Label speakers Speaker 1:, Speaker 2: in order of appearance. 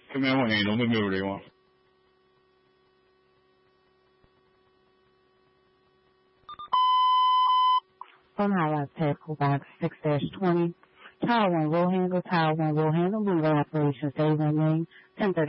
Speaker 1: Command 1A, don't move me over to you.
Speaker 2: On Highlight Tactical Box 6-20. Tower 1 will handle. Tower 1 will handle. Lead operations day 1 lane. 10:30.